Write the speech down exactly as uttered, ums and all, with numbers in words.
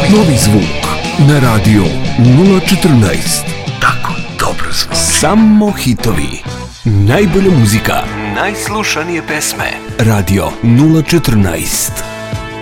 Novi zvuk na radio nula četrnaest. Tako dobro zvuči. Samo hitovi. Najbolja muzika. Najslušanije pesme. Radio nula četrnaest.